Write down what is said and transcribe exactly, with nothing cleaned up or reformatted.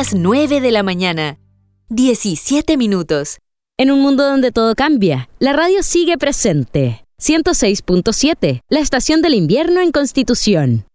las nueve de la mañana. diecisiete minutos. En un mundo donde todo cambia, la radio sigue presente. ciento seis punto siete, la estación del invierno en Constitución.